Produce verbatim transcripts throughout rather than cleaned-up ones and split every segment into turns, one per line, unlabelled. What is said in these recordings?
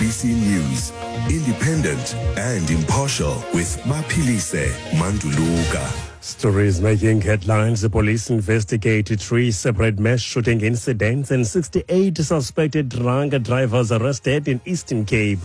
B C News, independent and impartial with Maphilise Manduluka.
Stories making headlines. The police investigated three separate mass shooting incidents and sixty-eight suspected drunk drivers arrested in Eastern Cape.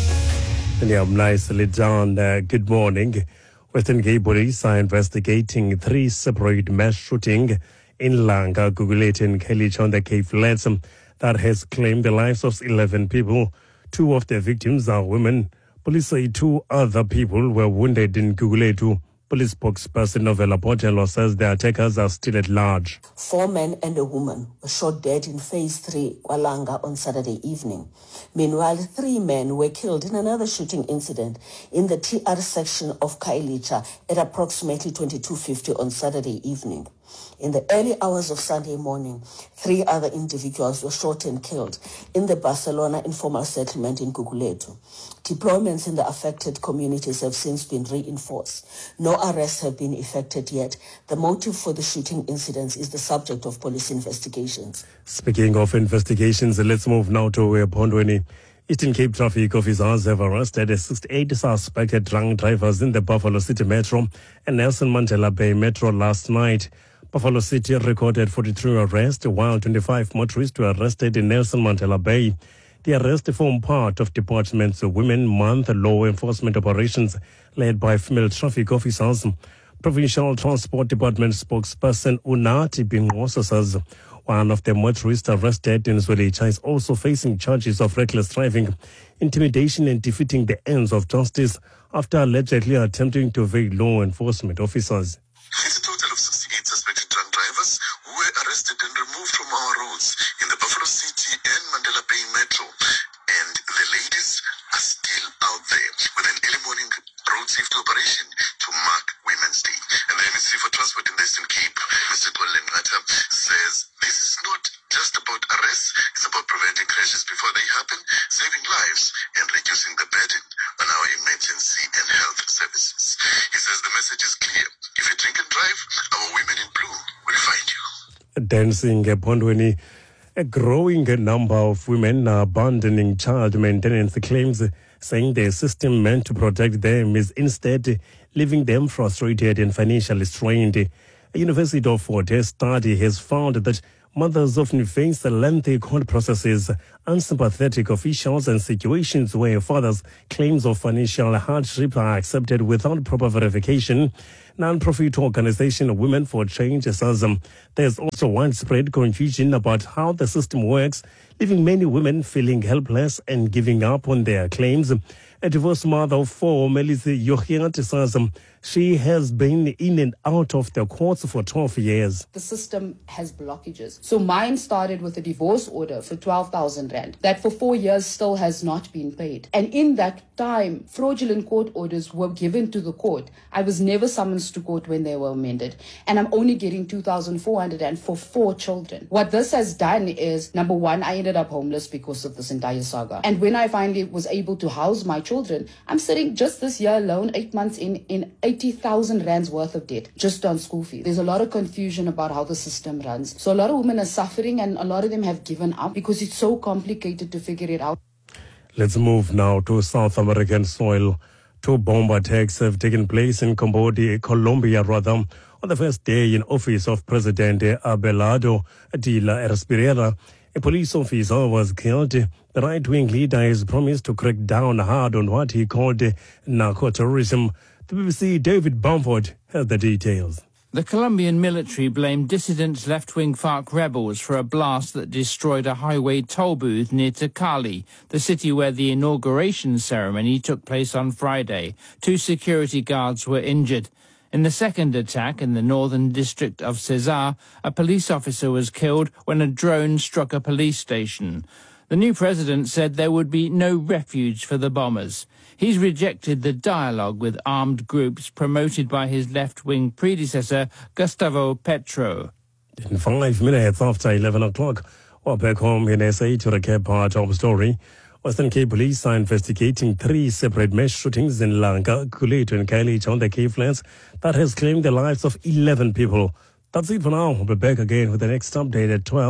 And yeah, nicely done. Uh, good morning. Western Cape police are investigating three separate mass shooting in Langa, Gugulethu and Khayelitsha on the Cape Flats that has claimed the lives of eleven people. Two of the victims are women. Police say two other people were wounded in Gugulethu. Police spokesperson Novella Potelo says the attackers are still at large.
Four men and a woman were shot dead in Phase three, Walanga, on Saturday evening. Meanwhile, three men were killed in another shooting incident in the T R section of Khayelitsha at approximately twenty-two fifty on Saturday evening. In the early hours of Sunday morning, three other individuals were shot and killed in the Barcelona informal settlement in Gugulethu. Deployments in the affected communities have since been reinforced. No arrests have been effected yet. The motive for the shooting incidents is the subject of police investigations.
Speaking of investigations, let's move now to Pondweni. Eastern Cape traffic officers have arrested sixty-eight suspected drunk drivers in the Buffalo City Metro and Nelson Mandela Bay Metro last night. Buffalo City recorded forty-three arrests, while twenty-five motorists were arrested in Nelson Mandela Bay. The arrests form part of Department's Women Month law enforcement operations led by female traffic officers. Provincial Transport Department spokesperson Unati Bingoso says one of the motorists arrested in Zwelitsha is also facing charges of reckless driving, intimidation and defeating the ends of justice after allegedly attempting to evade law enforcement officers.
It's a total of sixty-eight suspected drunk drivers who were arrested and removed from our roads in the Buffalo City and Mandela Bay Metro. And the ladies are still out there with an early morning road safety operation to mark Women's Day. And the M S C for Transport in the Eastern Cape, Mister Colin Ngata, says this is not just about arrests, it's about preventing crashes before they happen, saving lives and reducing the burden on our emergency and health services. He says the message is clear. If you drink and drive, our women in blue will find you.
Dancing Pondweni, a growing number of women are abandoning child maintenance claims, saying the system meant to protect them is instead leaving them frustrated and financially strained. A University of Fort Hare study has found that mothers often face lengthy court processes, unsympathetic officials, and situations where fathers' claims of financial hardship are accepted without proper verification. Non-profit organization Women for Change says um, there's also widespread confusion about how the system works, leaving many women feeling helpless and giving up on their claims. A divorced mother of four, Melissa Yohiat, says um, she has been in and out of the courts for twelve years.
The system has blockages. So mine started with a divorce order for twelve thousand rand that for four years still has not been paid. And in that time, fraudulent court orders were given to the court. I was never summoned to court when they were amended. And I'm only getting two thousand four hundred rand for four children. What this has done is, number one, I ended up homeless because of this entire saga. And when I finally was able to house my children, I'm sitting just this year alone, eight months in, in eighty thousand rands worth of debt just on school fees. There's a lot of confusion about how the system runs. So a lot of women are suffering and a lot of them have given up because it's so complicated to figure it out.
Let's move now to South American soil. Two bomb attacks have taken place in Cambodia, Colombia rather, on the first day in office of President Abelardo de la Espriella. A police officer was killed. The right-wing leader has promised to crack down hard on what he called narco-terrorism. The B B C David Bamford has the details.
The Colombian military blamed dissident left-wing FARC rebels for a blast that destroyed a highway toll booth near to Cali, the city where the inauguration ceremony took place on Friday. Two security guards were injured. In the second attack in the northern district of Cesar, a police officer was killed when a drone struck a police station. The new president said there would be no refuge for the bombers. He's rejected the dialogue with armed groups promoted by his left-wing predecessor, Gustavo Petro.
In five minutes after eleven o'clock, we're back home in S A to recap our top story. Western Cape Police are investigating three separate mass shootings in Langa, Gugulethu and Khayelitsha on the Cape Flats that has claimed the lives of eleven people. That's it for now. We'll be back again with the next update at twelve.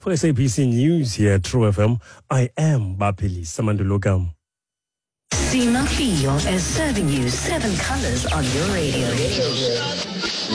For S A B C News here at True F M, I am Bapili Samandulogam.
See Mafio as serving you seven colors on your radio.